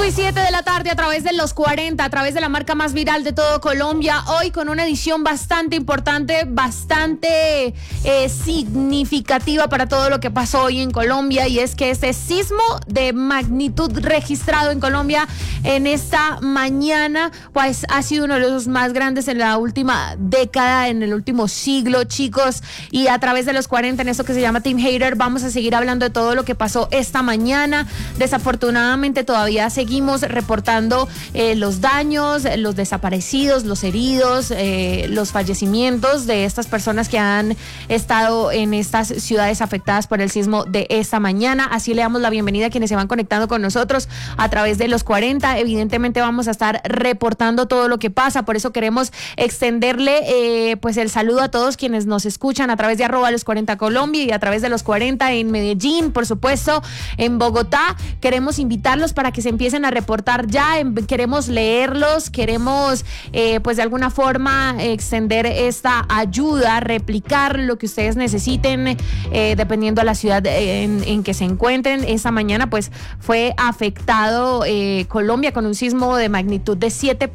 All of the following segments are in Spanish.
5:07 de la tarde a través de los 40, a través de la marca más viral de todo Colombia. Hoy con una edición bastante importante, bastante significativa para todo lo que pasó hoy en Colombia. Y es que este sismo de magnitud registrado en Colombia en esta mañana, pues ha sido uno de los más grandes en la última década, en el último siglo, chicos. Y a través de los 40, en esto que se llama Team Hater, vamos a seguir hablando de todo lo que pasó esta mañana. Desafortunadamente todavía seguimos reportando los daños, los desaparecidos, los heridos, los fallecimientos de estas personas que han estado en estas ciudades afectadas por el sismo de esta mañana. Así le damos la bienvenida a quienes se van conectando con nosotros a través de los 40. Evidentemente vamos a estar reportando todo lo que pasa, por eso queremos extenderle pues el saludo a todos quienes nos escuchan a través de @los40 Colombia y a través de los 40 en Medellín, por supuesto, en Bogotá. Queremos invitarlos para que se empiecen a reportar ya, queremos leerlos, queremos pues de alguna forma extender esta ayuda, replicar lo que ustedes necesiten dependiendo de la ciudad en que se encuentren. Esta mañana pues fue afectado Colombia con un sismo de magnitud de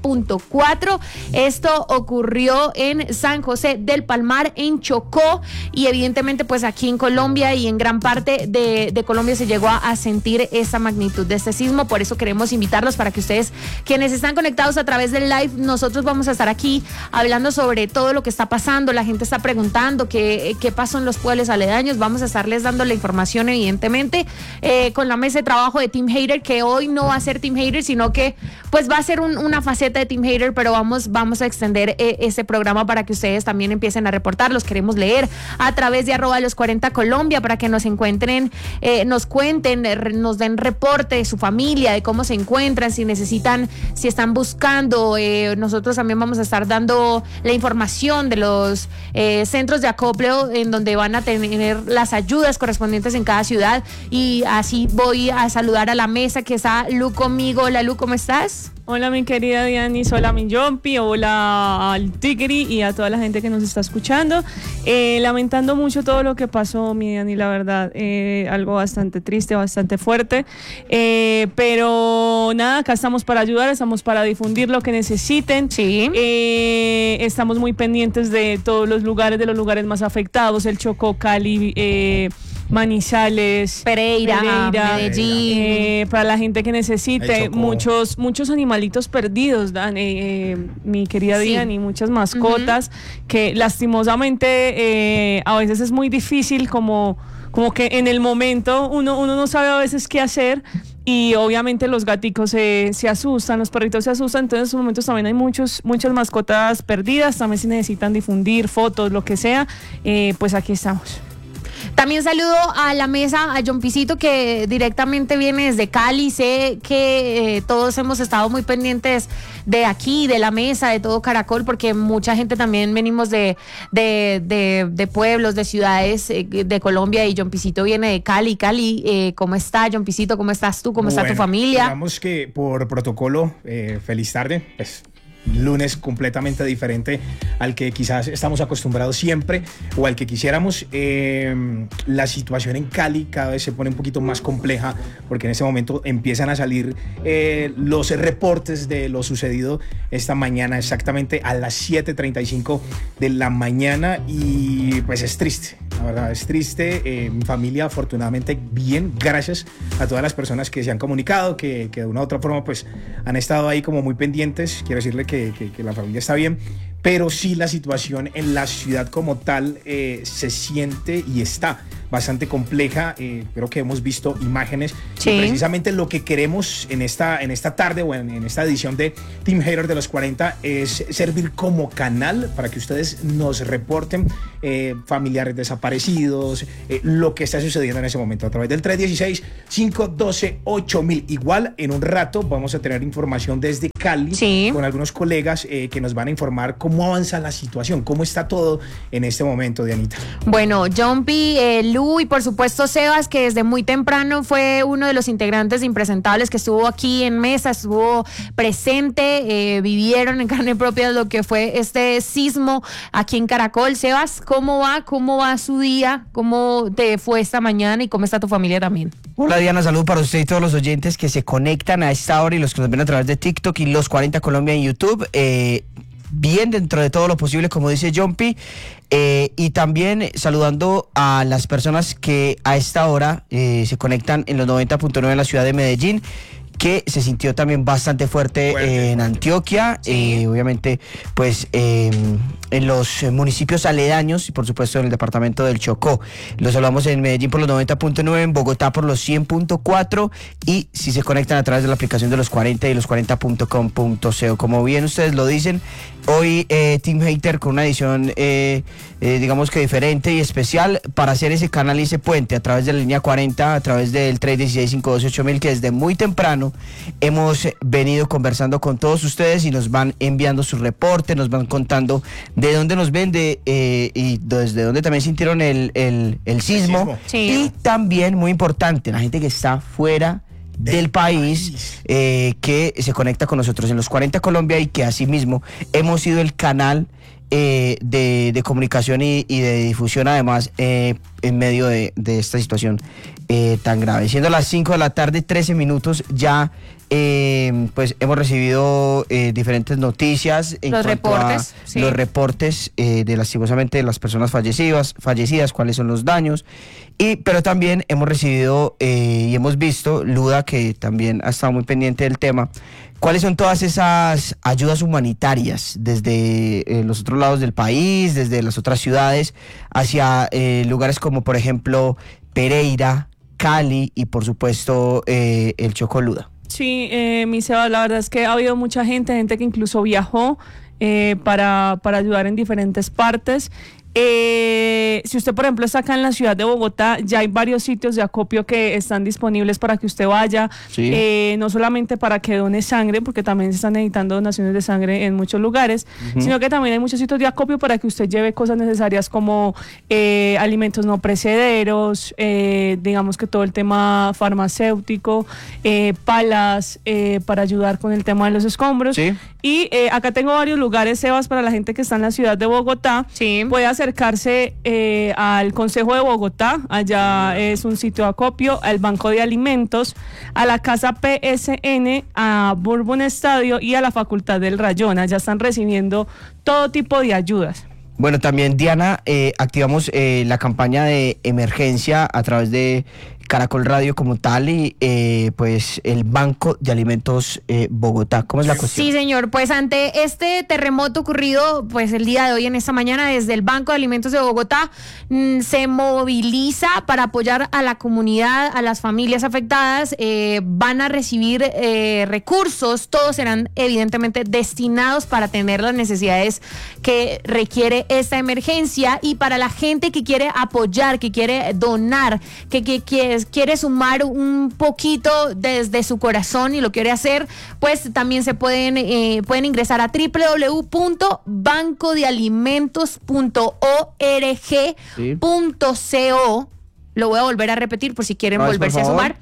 7.4. Esto ocurrió en San José del Palmar, en Chocó, y evidentemente pues aquí en Colombia y en gran parte de Colombia se llegó a sentir esa magnitud de este sismo. Por eso queremos invitarlos para que ustedes, quienes están conectados a través del live, nosotros vamos a estar aquí hablando sobre todo lo que está pasando. La gente está preguntando qué pasó en los pueblos aledaños. Vamos a estarles dando la información, evidentemente, con la mesa de trabajo de Team Hater, que hoy no va a ser Team Hater, sino que pues va a ser una faceta de Team Hater, pero vamos a extender ese programa para que ustedes también empiecen a reportar. Los queremos leer a través de @los40 Colombia para que nos encuentren, nos cuenten, nos den reporte de su familia, de cómo se encuentran, si necesitan, si están buscando. Nosotros también vamos a estar dando la información de los centros de acopio en donde van a tener las ayudas correspondientes en cada ciudad. Y así voy a saludar a la mesa que está Lu conmigo. Hola Lu, ¿cómo estás? Hola mi querida Dianis, hola mi Yompi, hola al Tigri y a toda la gente que nos está escuchando. Lamentando mucho todo lo que pasó, mi Diani, la verdad, algo bastante triste, bastante fuerte, pero nada, acá estamos para ayudar, estamos para difundir lo que necesiten. Sí. Estamos muy pendientes de todos los lugares, de los lugares más afectados, el Chocó, Cali, Manizales, Pereira, Medellín, para la gente que necesite, muchos animalitos perdidos, mi querida sí. Diana, y muchas mascotas que lastimosamente a veces es muy difícil, como que en el momento uno no sabe a veces qué hacer. Y obviamente los gaticos se asustan, los perritos se asustan, entonces en estos momentos también hay muchas mascotas perdidas. También si necesitan difundir fotos, lo que sea, pues aquí estamos. También saludo a la mesa a Jompicito, que directamente viene desde Cali. Sé que todos hemos estado muy pendientes de aquí, de la mesa, de todo Caracol, porque mucha gente también venimos de pueblos, de ciudades de Colombia, y Jompicito viene de Cali. ¿Cómo está Jompicito? ¿Cómo estás tú? ¿Cómo está tu familia? Digamos que por protocolo, feliz tarde, pues lunes completamente diferente al que quizás estamos acostumbrados siempre o al que quisiéramos. La situación en Cali cada vez se pone un poquito más compleja, porque en este momento empiezan a salir los reportes de lo sucedido esta mañana, exactamente a las 7:35 de la mañana, y pues es triste, la verdad es triste. Mi familia afortunadamente bien, gracias a todas las personas que se han comunicado, que de una u otra forma pues han estado ahí como muy pendientes. Quiero decirle que la familia está bien, pero sí la situación en la ciudad como tal se siente y está bastante compleja. Creo que hemos visto imágenes. Sí. Y precisamente lo que queremos en esta tarde o en esta edición de Team Hater de los 40 es servir como canal para que ustedes nos reporten familiares desaparecidos, lo que está sucediendo en ese momento a través del 316-512-8000. Igual en un rato vamos a tener información desde Cali, sí, con algunos colegas que nos van a informar cómo avanza la situación, cómo está todo en este momento, Dianita. Bueno, Jumpy, Lu y por supuesto Sebas, que desde muy temprano fue uno de los integrantes de Impresentables que estuvo aquí en mesa, estuvo presente, vivieron en carne propia lo que fue este sismo aquí en Caracol. Sebas, ¿cómo va su día? ¿Cómo te fue esta mañana y cómo está tu familia también? Hola Diana, saludos para usted y todos los oyentes que se conectan a esta hora y los que nos ven a través de TikTok y Los 40 Colombia en YouTube. Bien dentro de todo lo posible, como dice Jumpy, y también saludando a las personas que a esta hora se conectan en los 90.9 en la ciudad de Medellín, que se sintió también bastante fuerte en Antioquia, obviamente pues en los municipios aledaños y por supuesto en el departamento del Chocó. Los saludamos en Medellín por los 90.9, en Bogotá por los 100.4 y si se conectan a través de la aplicación de los 40 y los 40.com.co. Como bien ustedes lo dicen, hoy Team Hater con una edición digamos que diferente y especial para hacer ese canal y ese puente a través de la línea 40, a través del 316-512-8000, que desde muy temprano hemos venido conversando con todos ustedes y nos van enviando sus reportes, nos van contando de dónde nos ven y desde dónde también sintieron el sismo. Sí. Y también, muy importante, la gente que está fuera del país que se conecta con nosotros en los 40 Colombia y que asimismo hemos sido el canal de comunicación y de difusión además en medio de esta situación tan grave. Siendo las 5 de la tarde, 13 minutos, ya pues hemos recibido diferentes noticias en los cuanto reportes, a los reportes de lastimosamente las personas fallecidas, cuáles son los daños, pero también hemos recibido y hemos visto, Luda, que también ha estado muy pendiente del tema, cuáles son todas esas ayudas humanitarias desde los otros lados del país, desde las otras ciudades, hacia lugares como por ejemplo Pereira, Cali y por supuesto el Chocó, Luda. Sí, mi Seba, la verdad es que ha habido mucha gente que incluso viajó para ayudar en diferentes partes. Si usted, por ejemplo, está acá en la ciudad de Bogotá, ya hay varios sitios de acopio que están disponibles para que usted vaya, no solamente para que done sangre, porque también se están necesitando donaciones de sangre en muchos lugares, sino que también hay muchos sitios de acopio para que usted lleve cosas necesarias como alimentos no perecederos, digamos que todo el tema farmacéutico, palas para ayudar con el tema de los escombros. Sí. Y acá tengo varios lugares, Sebas, para la gente que está en la ciudad de Bogotá. Sí. Puede acercarse al Consejo de Bogotá, allá es un sitio de acopio, al Banco de Alimentos, a la Casa PSN, a Bourbon Estadio y a la Facultad del Rayón. Allá están recibiendo todo tipo de ayudas. Bueno, también, Diana, activamos la campaña de emergencia a través de Caracol Radio como tal y pues el Banco de Alimentos Bogotá. ¿Cómo es la cuestión? Sí, señor, pues ante este terremoto ocurrido pues el día de hoy, en esta mañana, desde el Banco de Alimentos de Bogotá se moviliza para apoyar a la comunidad, a las familias afectadas. Van a recibir recursos, todos serán evidentemente destinados para atender las necesidades que requiere esta emergencia, y para la gente que quiere apoyar, que quiere donar, que quiere sumar un poquito desde su corazón y lo quiere hacer, pues también se pueden ingresar a www.bancodialimentos.org.co. Lo voy a volver a repetir por si quieren volverse a sumar.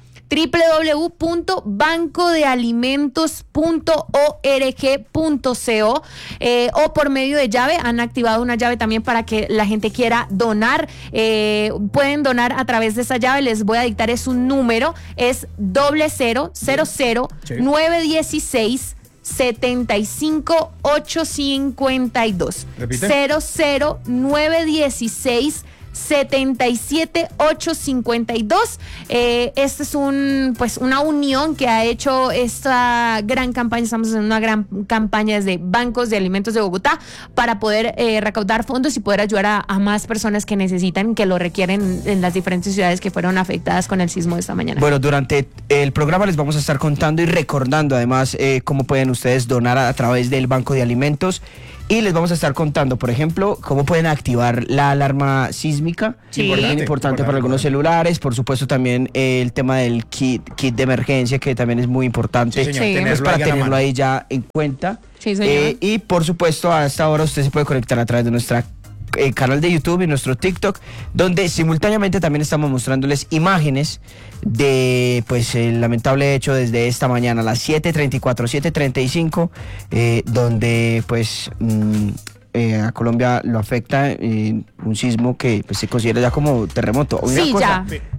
www.bancodialimentos.org.co, o por medio de llave. Han activado una llave también para que la gente quiera donar. Pueden donar a través de esa llave. Les voy a dictar, es un número, es 0000 916 75852. ¿Repite? 00 916 77852. Este es una unión que ha hecho esta gran campaña. Estamos haciendo una gran campaña desde Bancos de Alimentos de Bogotá para poder recaudar fondos y poder ayudar a más personas que necesitan, que lo requieren en las diferentes ciudades que fueron afectadas con el sismo de esta mañana. Bueno, durante el programa les vamos a estar contando y recordando además cómo pueden ustedes donar a través del Banco de Alimentos. Y les vamos a estar contando, por ejemplo, cómo pueden activar la alarma sísmica. Sí. Importante para algunos celulares. Por supuesto, también el tema del kit de emergencia, que también es muy importante. Sí, señor, Sí. tenerlo Para ahí a la tenerlo mano. ahí ya en cuenta. Sí, señor. Y por supuesto, a esta hora usted se puede conectar a través de nuestra canal de YouTube y nuestro TikTok, donde simultáneamente también estamos mostrándoles imágenes de pues el lamentable hecho desde esta mañana a las 7:34, 7:35, donde pues a Colombia lo afecta un sismo que pues se considera ya como terremoto. Una Sí, cosa, ya.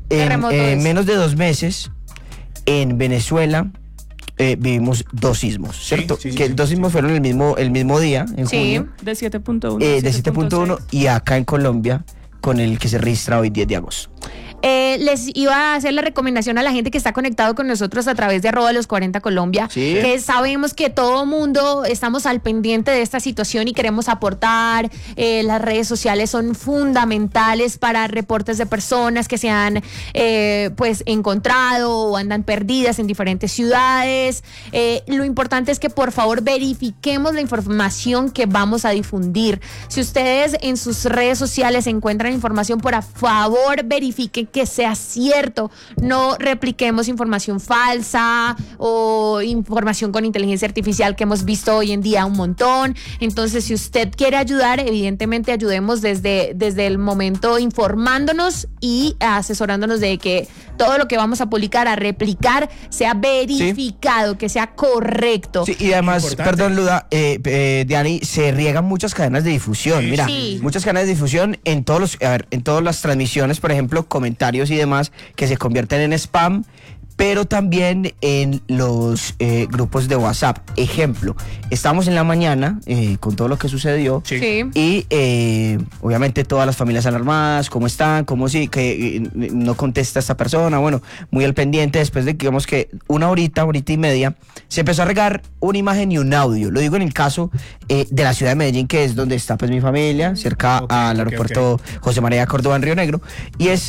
en menos de 2 meses, en Venezuela vivimos 2 sismos, ¿cierto? Sí, que 2 sismos fueron el mismo día, en junio. De 7.1. De 7.1 y acá en Colombia con el que se registra hoy 10 de agosto. Les iba a hacer la recomendación a la gente que está conectado con nosotros a través de @los40 Colombia, que sabemos que todo mundo estamos al pendiente de esta situación y queremos aportar. Las redes sociales son fundamentales para reportes de personas que se han pues encontrado o andan perdidas en diferentes ciudades. Lo importante es que por favor verifiquemos la información que vamos a difundir. Si ustedes en sus redes sociales encuentran información, por favor verifiquen que sea cierto. No repliquemos información falsa o información con inteligencia artificial que hemos visto hoy en día un montón. Entonces, si usted quiere ayudar, evidentemente ayudemos desde el momento informándonos y asesorándonos de que todo lo que vamos a publicar, a replicar, sea verificado, que sea correcto. Sí, y además, perdón, Luda, Diani, se riegan muchas cadenas de difusión. Mira, muchas cadenas de difusión en todas las transmisiones, por ejemplo, comentarios y demás que se convierten en spam, pero también en los grupos de WhatsApp. Ejemplo, estamos en la mañana con todo lo que sucedió y obviamente todas las familias alarmadas, ¿cómo están? ¿Cómo sí? Que no contesta esta persona. Bueno, muy al pendiente. Después de que digamos que una horita y media, se empezó a regar una imagen y un audio. Lo digo en el caso de la ciudad de Medellín, que es donde está pues mi familia, cerca al aeropuerto José María Córdoba en Río Negro, y es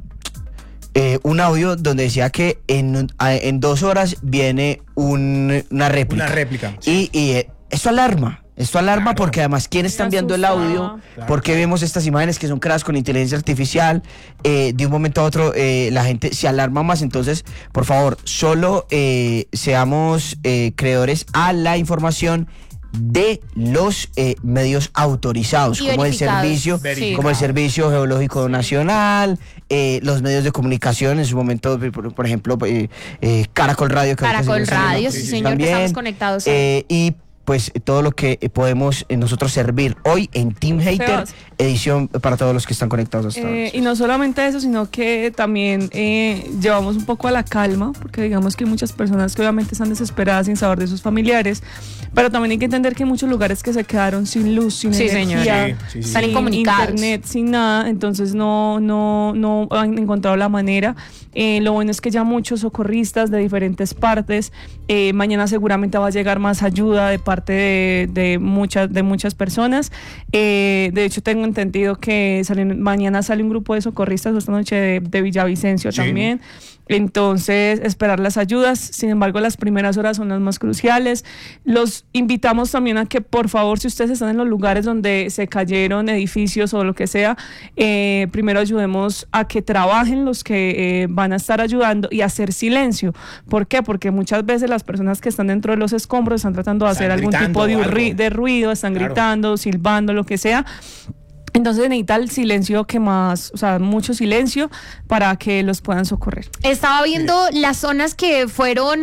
un audio donde decía que en 2 horas viene una réplica. Una réplica. Y esto alarma. Claro. Porque además, ¿quién está enviando el audio? Claro, porque vemos estas imágenes que son creadas con inteligencia artificial. De un momento a otro la gente se alarma más. Entonces, por favor, solo seamos creadores a la información de los medios autorizados, como el Servicio Geológico Nacional, los medios de comunicación, en su momento, por ejemplo, Caracol Radio. Caracol Radio, sí señor, también, que estamos conectados. Y pues todo lo que podemos nosotros servir hoy en Team Hater, edición para todos los que están conectados hasta ahora. Y no solamente eso, sino que también llevamos un poco a la calma, porque digamos que hay muchas personas que obviamente están desesperadas sin saber de sus familiares, pero también hay que entender que hay muchos lugares que se quedaron sin luz, sin energía, están incomunicados, internet, sin nada, entonces no han encontrado la manera. Lo bueno es que ya muchos socorristas de diferentes partes, mañana seguramente va a llegar más ayuda de parte de muchas personas. De hecho, tengo entendido que mañana sale un grupo de socorristas, esta noche de Villavicencio también. Entonces, esperar las ayudas. Sin embargo, las primeras horas son las más cruciales. Los invitamos también a que, por favor, si ustedes están en los lugares donde se cayeron edificios o lo que sea, primero ayudemos a que trabajen los que van a estar ayudando y hacer silencio. ¿Por qué? Porque muchas veces las personas que están dentro de los escombros están tratando de hacer algún tipo de ruido, están gritando, silbando, lo que sea. Entonces necesita el silencio mucho silencio para que los puedan socorrer. Estaba viendo las zonas que fueron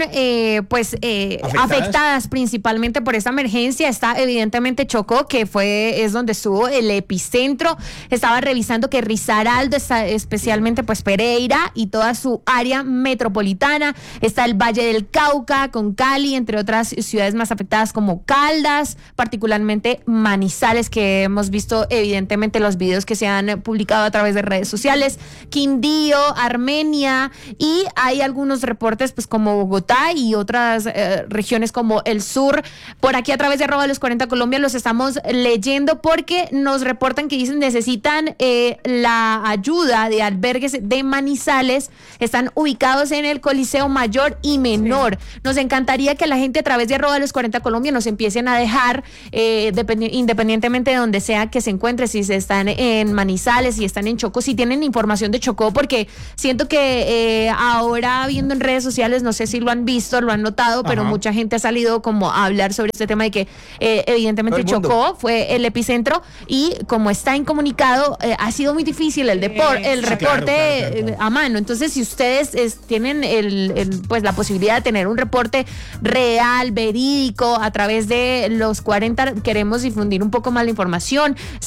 afectadas principalmente por esta emergencia. Está evidentemente Chocó, que es donde estuvo el epicentro. Estaba revisando que Risaraldo, está especialmente pues Pereira y toda su área metropolitana. Está el Valle del Cauca con Cali, entre otras ciudades más afectadas como Caldas, particularmente Manizales, que hemos visto evidentemente los videos que se han publicado a través de redes sociales, Quindío, Armenia, y hay algunos reportes pues como Bogotá y otras regiones como el sur. Por aquí a través de @los40 Colombia los estamos leyendo porque nos reportan que dicen necesitan la ayuda de albergues de Manizales, están ubicados en el Coliseo Mayor y Menor. Nos encantaría que la gente a través de @los40 Colombia nos empiecen a dejar, independientemente de donde sea que se encuentre, si se están en Manizales, si están en Chocó, si tienen información de Chocó, porque siento que ahora viendo en redes sociales, no sé si lo han visto, lo han notado, pero mucha gente ha salido como a hablar sobre este tema de que evidentemente Chocó fue el epicentro y como está incomunicado, ha sido muy difícil el reporte claro. A mano. Entonces, si ustedes tienen pues la posibilidad de tener un reporte real, verídico, a través de los 40, queremos difundir un poco más la información. Si andan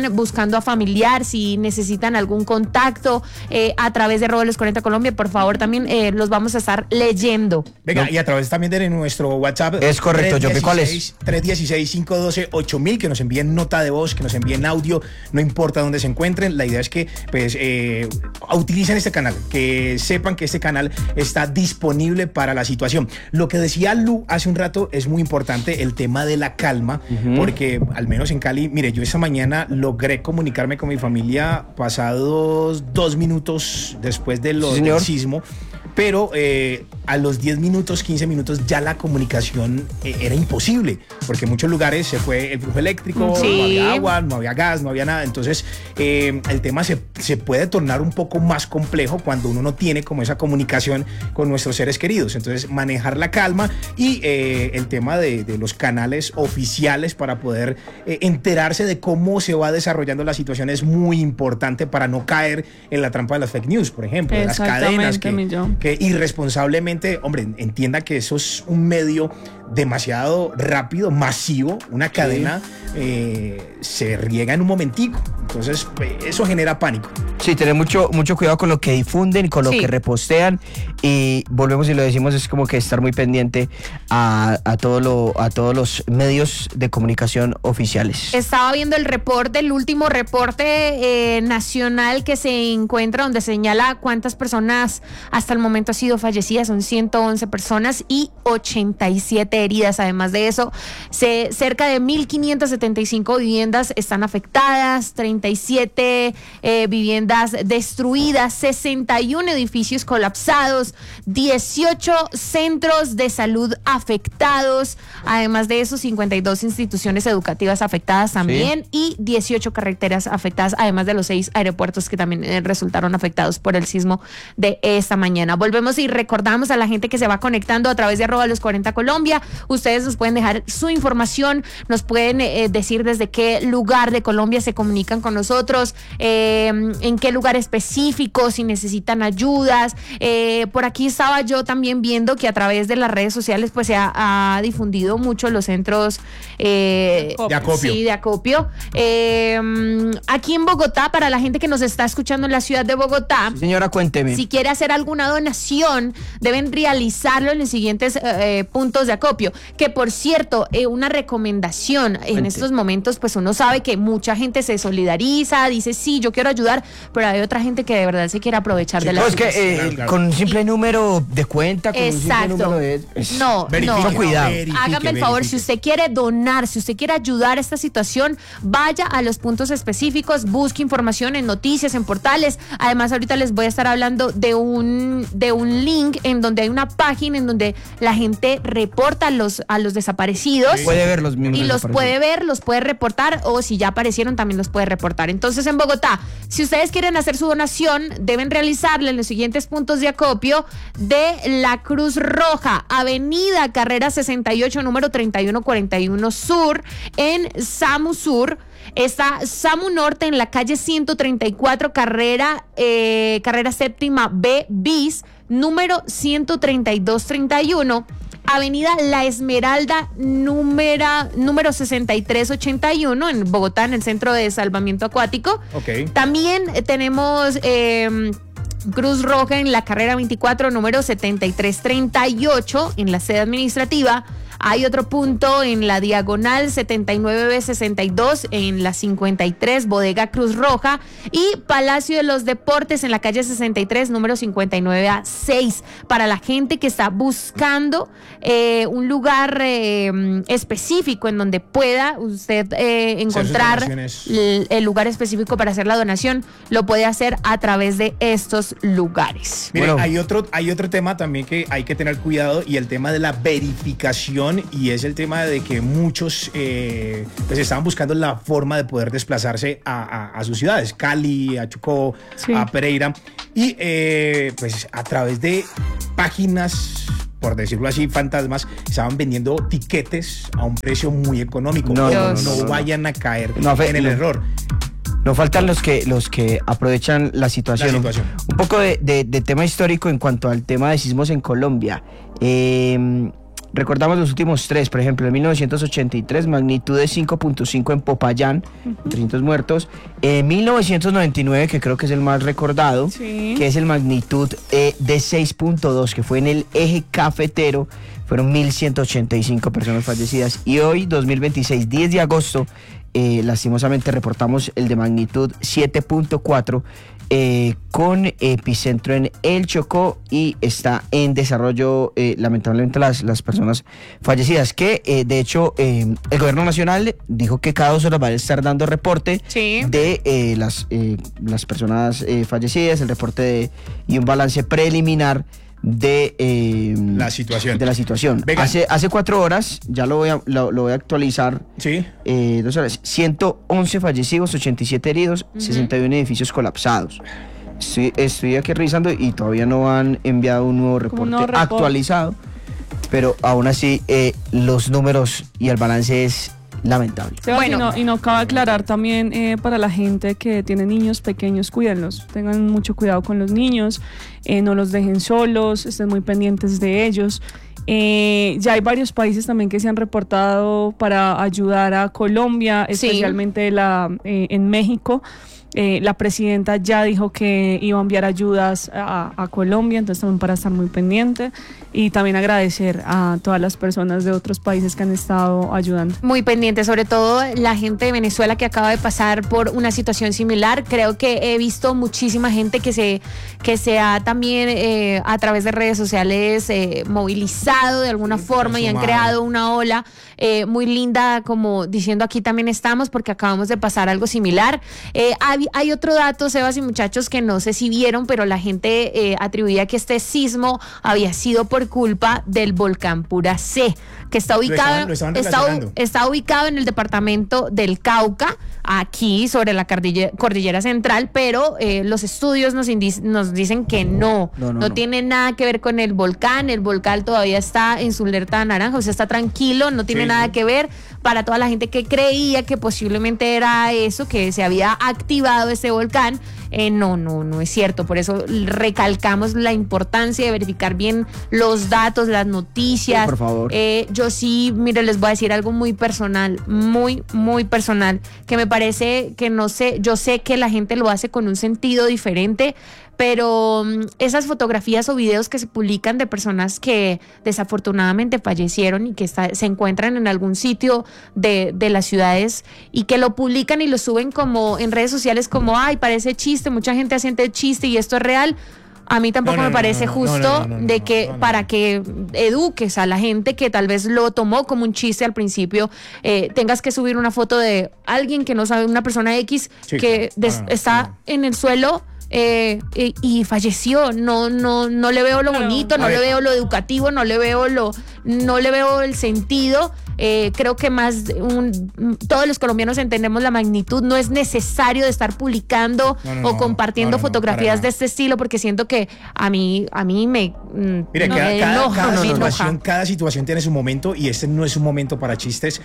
están buscando a familiar, si necesitan algún contacto a través de @los40 Colombia, por favor, también los vamos a estar leyendo. Venga, y a través también de nuestro WhatsApp. Es correcto, Jopi, ¿cuál es? 316-512-8000, que nos envíen nota de voz, que nos envíen audio, no importa dónde se encuentren. La idea es que pues utilicen este canal, que sepan que este canal está disponible para la situación. Lo que decía Lu hace un rato es muy importante, el tema de la calma, porque al menos en Cali, mire, yo esta mañana logré comunicarme con mi familia pasados 2 minutos después del sismo, pero a los 10 minutos, 15 minutos ya la comunicación era imposible, porque en muchos lugares se fue el flujo eléctrico, no había agua, no había gas, no había nada. Entonces el tema se puede tornar un poco más complejo cuando uno no tiene como esa comunicación con nuestros seres queridos. Entonces manejar la calma y el tema de los canales oficiales para poder enterarse de cómo se va desarrollando la situación es muy importante para no caer en la trampa de las fake news, por ejemplo, de las cadenas que irresponsablemente, hombre, entienda que eso es un medio demasiado rápido, masivo, una cadena se riega en un momentico, entonces eso genera pánico. Sí, tener mucho cuidado con lo que difunden, con lo que repostean, y volvemos y lo decimos, es como que estar muy pendiente a todos los medios de comunicación oficiales. Estaba viendo el último reporte nacional que se encuentra, donde señala cuántas personas hasta el momento han sido fallecidas, son 111 personas y 87 heridas. Además de eso, cerca de 1.575 viviendas están afectadas, 37 viviendas destruidas, 61 edificios colapsados, 18 centros de salud afectados, además de eso 52 instituciones educativas afectadas también, y 18 carreteras afectadas, además de los 6 aeropuertos que también resultaron afectados por el sismo de esta mañana. Volvemos y recordamos a la gente que se va conectando a través de @los40 Colombia. Ustedes nos pueden dejar su información, nos pueden decir desde qué lugar de Colombia se comunican con nosotros, en qué lugar específico, si necesitan ayudas. Por aquí estaba yo también viendo que a través de las redes sociales pues se ha difundido mucho los centros de acopio. Sí, de acopio. Aquí en Bogotá, para la gente que nos está escuchando en la ciudad de Bogotá, sí, señora, cuénteme. Si quiere hacer alguna donación, deben realizarlo en los siguientes puntos de acopio. Que por cierto, una recomendación en estos momentos, pues uno sabe que mucha gente se solidariza, dice sí, yo quiero ayudar, pero hay otra gente que de verdad se quiere aprovechar de la situación. Claro. Con un simple número de cuenta, con un simple número de... No, cuidado. Hágame el favor, si usted quiere donar, si usted quiere ayudar a esta situación, vaya a los puntos específicos, busque información en noticias, en portales. Además, ahorita les voy a estar hablando de un link en donde hay una página en donde la gente reporta a los desaparecidos. Puede ver los mismos. Y los puede ver, los puede reportar, o si ya aparecieron también los puede reportar. Entonces, en Bogotá, si ustedes quieren hacer su donación, deben realizarla en los siguientes puntos de acopio de la Cruz Roja, Avenida Carrera 68, número 3141 Sur, en SAMU Sur. Está SAMU Norte en la calle 134, carrera séptima B bis, número 13231. Avenida La Esmeralda, número 6381 en Bogotá, en el Centro de Salvamiento Acuático. También tenemos Cruz Roja en la carrera 24, número 7338 en la sede administrativa. Hay otro punto en la diagonal 79B62 en la 53, Bodega Cruz Roja, y Palacio de los Deportes en la calle 63, número 59A6, para la gente que está buscando un lugar específico en donde pueda usted encontrar el lugar específico para hacer la donación. Lo puede hacer a través de estos lugares. Mire, hay otro tema también que hay que tener cuidado, y el tema de la verificación, y es el tema de que muchos pues estaban buscando la forma de poder desplazarse a sus ciudades, Cali, a Chocó, a Pereira, y pues a través de páginas, por decirlo así, fantasmas, estaban vendiendo tiquetes a un precio muy económico. No vayan a caer en el error. No faltan los que aprovechan la situación. Un poco de tema histórico en cuanto al tema de sismos en Colombia. recordamos los últimos 3, por ejemplo, en 1983, magnitud de 5.5 en Popayán, 300 muertos. En 1999, que creo que es el más recordado, Sí. que es el magnitud de 6.2, que fue en el eje cafetero, fueron 1.185 personas fallecidas. Y hoy, 2026, 10 de agosto, lastimosamente reportamos el de magnitud 7.4, con epicentro en El Chocó, y está en desarrollo lamentablemente las personas fallecidas, que de hecho el gobierno nacional dijo que cada 2 horas va a estar dando reporte Sí. de las personas fallecidas, el reporte y un balance preliminar de La situación. de la situación. Venga. Hace 4 horas, ya lo voy a actualizar. Sí. 2 horas, 111 fallecidos, 87 heridos, 61 edificios colapsados. Estoy aquí revisando y todavía no han enviado un nuevo reporte nuevo reporte. actualizado, pero aún así los números y el balance es lamentable. Sebas, Bueno. y no cabe aclarar también para la gente que tiene niños pequeños, cuídenlos, tengan mucho cuidado con los niños, no los dejen solos, estén muy pendientes de ellos. Ya hay varios países también que se han reportado para ayudar a Colombia, Sí. especialmente en México. La presidenta ya dijo que iba a enviar ayudas a Colombia, entonces también para estar muy pendiente, y también agradecer a todas las personas de otros países que han estado ayudando. Muy pendiente, sobre todo la gente de Venezuela que acaba de pasar por una situación similar. Creo que he visto muchísima gente que se ha también a través de redes sociales movilizado de alguna forma y han sumado. creado una ola muy linda, como diciendo aquí también estamos porque acabamos de pasar algo similar. Hay otro dato, Sebas y muchachos, que no sé si vieron, pero la gente atribuía que este sismo había sido por culpa del volcán Pura C, que está ubicado, Lo estaban relacionando. está ubicado en el departamento del Cauca, aquí sobre la cordillera central, pero los estudios nos dicen que no tiene nada que ver con el volcán todavía está en su alerta naranja, o sea, está tranquilo, no tiene Sí, nada sí. que ver. Para toda la gente que creía que posiblemente era eso, que se había activado ese volcán, no es cierto. Por eso recalcamos la importancia de verificar bien los datos, las noticias. Sí, por favor. Yo sí, mire, les voy a decir algo muy personal, muy personal, que me parece que no sé, yo sé que la gente lo hace con un sentido diferente, pero esas fotografías o videos que se publican de personas que desafortunadamente fallecieron y que se encuentran en algún sitio de las ciudades y que lo publican y lo suben como en redes sociales como, ay, parece chiste, mucha gente haciendo chiste y esto es real. A mí tampoco me parece justo de que para que eduques a la gente que tal vez lo tomó como un chiste al principio, tengas que subir una foto de alguien que no sabe, una persona X Sí, que está en el suelo y falleció. No le veo lo Claro. bonito, no A le ver. veo lo educativo, no le veo el sentido. Creo que todos los colombianos entendemos la magnitud. No es necesario de estar publicando o compartiendo fotografías para de este estilo, porque siento que a mí me Mire, me enoja. cada situación tiene su momento y este no es un momento para chistes.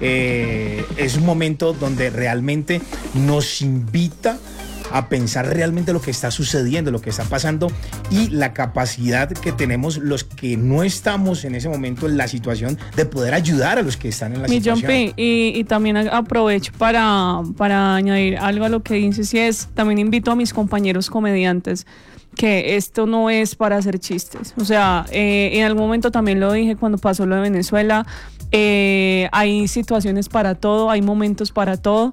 Es un momento donde realmente nos invita a pensar realmente lo que está sucediendo, lo que está pasando y la capacidad que tenemos los que no estamos en ese momento en la situación de poder ayudar a los que están en la Mi situación. Jumpy, y también aprovecho para añadir algo a lo que dices, y es, también invito a mis compañeros comediantes que esto no es para hacer chistes. O sea, en algún momento también lo dije cuando pasó lo de Venezuela, hay situaciones para todo, hay momentos para todo.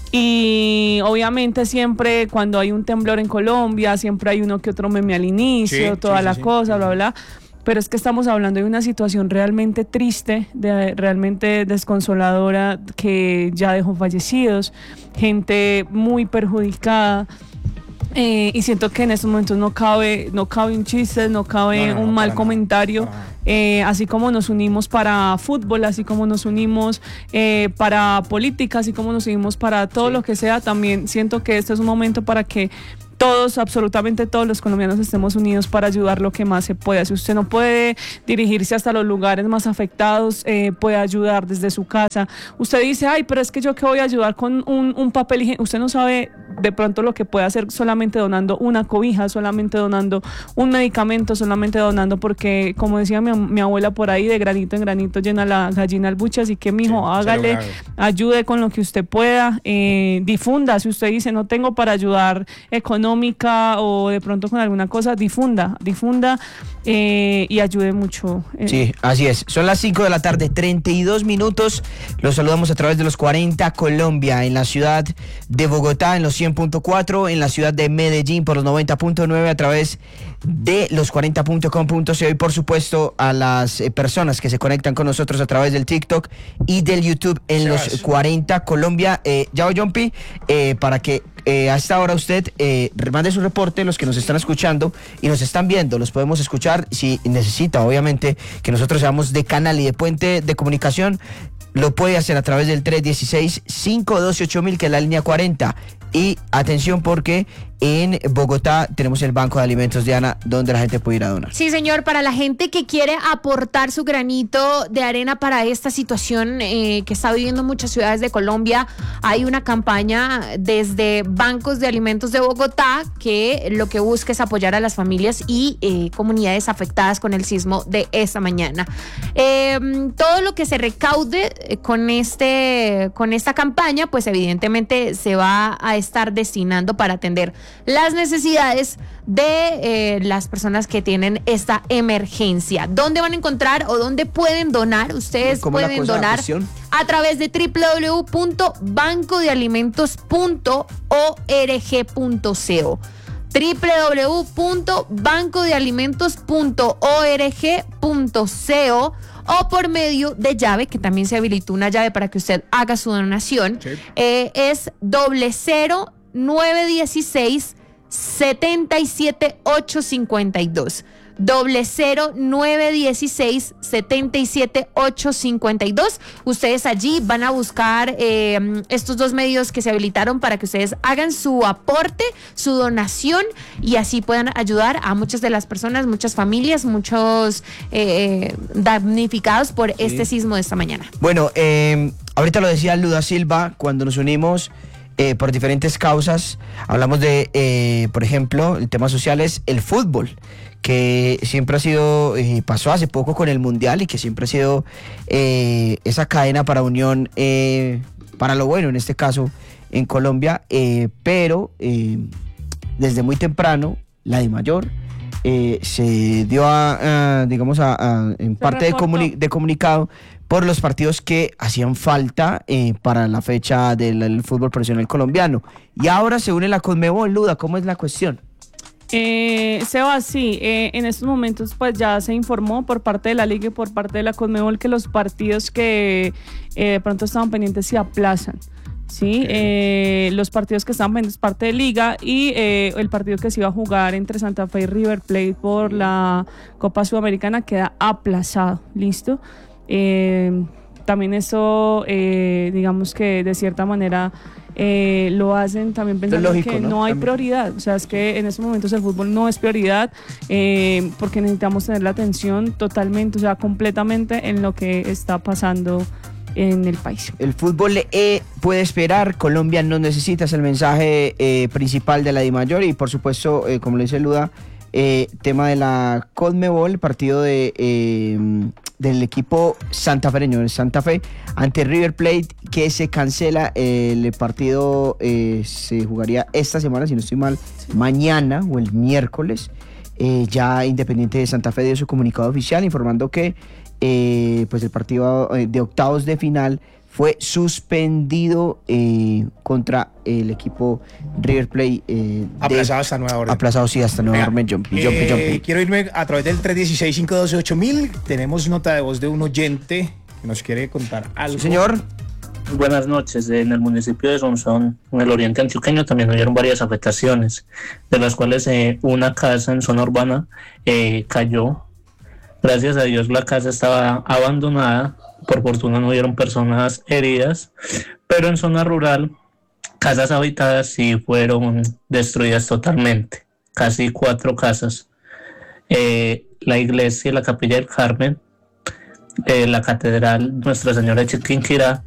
Y obviamente siempre cuando hay un temblor en Colombia, siempre hay uno que otro meme al inicio, Sí, toda sí, la sí. cosa, bla, bla. Pero es que estamos hablando de una situación realmente triste, realmente desconsoladora, que ya dejó fallecidos, gente muy perjudicada. Y siento que en estos momentos no cabe un chiste, no cabe un mal para comentario. nada. Así como nos unimos para fútbol, así como nos unimos para política, así como nos unimos para todo lo que sea, también siento que este es un momento para que todos, absolutamente todos los colombianos estemos unidos para ayudar lo que más se pueda. Si usted no puede dirigirse hasta los lugares más afectados, puede ayudar desde su casa. Usted dice, ay, pero es que yo que voy a ayudar con un papel higiénico. Usted no sabe de pronto lo que puede hacer solamente donando una cobija, solamente donando un medicamento, solamente donando, porque como decía mi abuela por ahí, de granito en granito llena la gallina al buche, así que mijo, hágale, ayude con lo que usted pueda, difunda, si usted dice no tengo para ayudar económica o de pronto con alguna cosa, difunda y ayude mucho. Sí, así es. Son las 5 de la tarde, 32 minutos. Los saludamos a través de los 40 Colombia, en la ciudad de Bogotá en los 100.4, en la ciudad de Medellín por los 90.9 a través de los 40.com.co y por supuesto a las personas que se conectan con nosotros a través del TikTok y del YouTube en los 40 Colombia. Yao Jumpy, para que a esta hora usted mande su reporte, los que nos están escuchando y nos están viendo, los podemos escuchar. Si necesita, obviamente, que nosotros seamos de canal y de puente de comunicación, lo puede hacer a través del 316-512-8000, que es la línea 40. Y atención, porque en Bogotá tenemos el Banco de Alimentos, Diana, donde la gente puede ir a donar. Sí, señor, para la gente que quiere aportar su granito de arena para esta situación que está viviendo muchas ciudades de Colombia, hay una campaña desde Bancos de Alimentos de Bogotá que lo que busca es apoyar a las familias y comunidades afectadas con el sismo de esta mañana. Todo lo que se recaude con esta campaña, pues evidentemente se va a estar destinando para atender las necesidades de las personas que tienen esta emergencia. ¿Dónde van a encontrar o dónde pueden donar? Ustedes pueden donar a través de www.bancodealimentos.org.co www.bancodealimentos.org.co o por medio de llave, que también se habilitó una llave para que usted haga su donación. Sí. Es 00916 77852. 00916 77852. Ustedes allí van a buscar estos dos medios que se habilitaron para que ustedes hagan su aporte, su donación, y así puedan ayudar a muchas de las personas, muchas familias, muchos damnificados por este sismo de esta mañana. Bueno, ahorita lo decía Luda Silva, cuando nos unimos por diferentes causas, hablamos de, por ejemplo, el tema social es el fútbol, que siempre ha sido, pasó hace poco con el Mundial, y que siempre ha sido esa cadena para unión, para lo bueno en este caso en Colombia, pero desde muy temprano la DIMAYOR se dio en parte de comunicado por los partidos que hacían falta para la fecha del fútbol profesional colombiano, y ahora se une la Conmebol. Luda, ¿cómo es la cuestión? Seba, sí, en estos momentos pues ya se informó por parte de la Liga y por parte de la Conmebol que los partidos que de pronto estaban pendientes se aplazan, ¿sí? Los partidos que estaban pendientes parte de Liga y el partido que se iba a jugar entre Santa Fe y River Plate por la Copa Sudamericana queda aplazado, ¿listo? También eso, digamos que de cierta manera lo hacen también pensando lógico, que no hay prioridad. O sea, es que en estos momentos el fútbol no es prioridad, porque necesitamos tener la atención totalmente, o sea, completamente en lo que está pasando en el país. El fútbol puede esperar, Colombia no necesita, es el mensaje principal de la DIMAYOR. Y por supuesto, como le dice Luda, tema de la Conmebol, partido del equipo santafereño, el Santa Fe, ante River Plate, que se cancela. El partido se jugaría esta semana, si no estoy mal, mañana o el miércoles. Ya Independiente de Santa Fe dio su comunicado oficial informando que pues el partido de octavos de final fue suspendido contra el equipo River Plate. Aplazado hasta nueva orden. Aplazado, sí, hasta nueva orden. Jumpy. Quiero irme a través del 316-512-8000. Tenemos nota de voz de un oyente que nos quiere contar algo. Sí, señor. Buenas noches. En el municipio de Sonsón, en el oriente antioqueño, también hubieron varias afectaciones, de las cuales una casa en zona urbana cayó. Gracias a Dios la casa estaba abandonada, por fortuna no hubieron personas heridas, pero en zona rural, casas habitadas sí fueron destruidas totalmente, casi 4 casas. La iglesia y la capilla del Carmen, la catedral Nuestra Señora de Chiquinquirá